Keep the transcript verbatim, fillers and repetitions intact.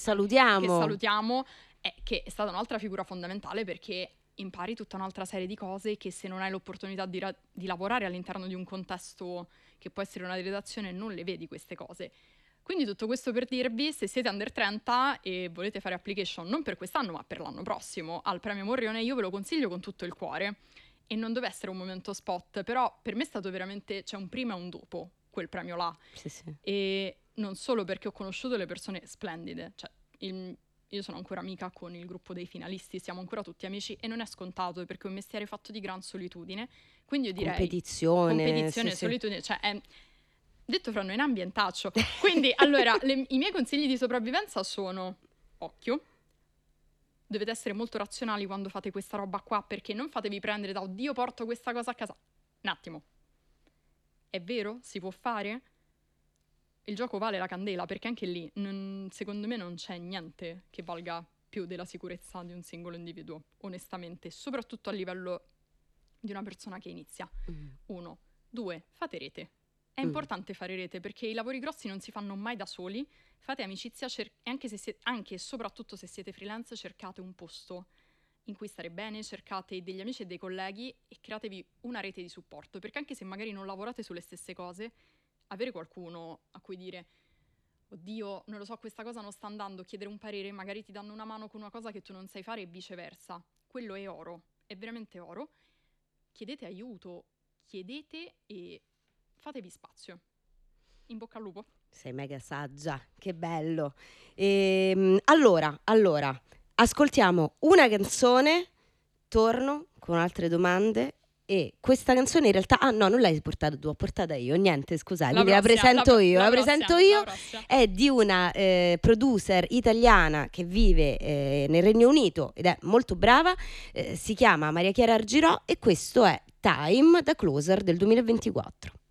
salutiamo. che salutiamo, è, che è stata un'altra figura fondamentale, perché impari tutta un'altra serie di cose che se non hai l'opportunità di, ra- di lavorare all'interno di un contesto che può essere una redazione non le vedi queste cose. Quindi tutto questo per dirvi, se siete under trenta e volete fare application non per quest'anno ma per l'anno prossimo al premio Morrione, io ve lo consiglio con tutto il cuore. E non deve essere un momento spot, però per me è stato veramente, c'è un prima e un dopo quel premio là. Sì, sì. E non solo perché ho conosciuto le persone splendide, cioè il, io sono ancora amica con il gruppo dei finalisti, siamo ancora tutti amici e non è scontato perché è un mestiere fatto di gran solitudine, quindi io direi competizione, competizione, sì, sì. solitudine, cioè è, detto fra noi, un ambientaccio. Quindi allora le, i miei consigli di sopravvivenza sono: occhio, dovete essere molto razionali quando fate questa roba qua, perché non fatevi prendere da oddio porto questa cosa a casa. Un attimo, è vero? Si può fare? Il gioco vale la candela, perché anche lì non, secondo me non c'è niente che valga più della sicurezza di un singolo individuo, onestamente, soprattutto a livello di una persona che inizia. Mm. Uno. Due, fate rete. È Mm. importante fare rete, perché i lavori grossi non si fanno mai da soli. Fate amicizia, cer- e anche, se siete, anche e soprattutto se siete freelance, cercate un posto in cui stare bene, cercate degli amici e dei colleghi e createvi una rete di supporto, perché anche se magari non lavorate sulle stesse cose, avere qualcuno a cui dire oddio, non lo so, questa cosa non sta andando, chiedere un parere, magari ti danno una mano con una cosa che tu non sai fare e viceversa. Quello è oro, è veramente oro. Chiedete aiuto, chiedete e fatevi spazio. In bocca al lupo. Sei mega saggia, che bello. Ehm, allora, allora, ascoltiamo una canzone, torno con altre domande. E questa canzone in realtà, ah no, non l'hai portata tu, l'ho portata io, niente, scusate, La quindi la prossima, presento la- io, la la, prossima, presento io, la prossima. è di una eh, producer italiana che vive eh, nel Regno Unito ed è molto brava, eh, si chiama Maria Chiara Argirò e questo è Time da Closer del duemilaventiquattro.